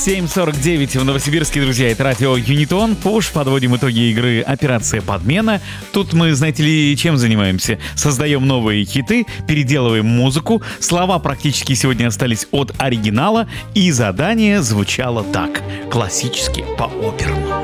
7:49 в Новосибирске, друзья. Это радио Юнитон. Пуш. Подводим итоги игры «Операция Подмена». Тут мы, знаете ли, чем занимаемся? Создаем новые хиты, переделываем музыку. Слова практически сегодня остались от оригинала. И задание звучало так. Классически, по-оперному.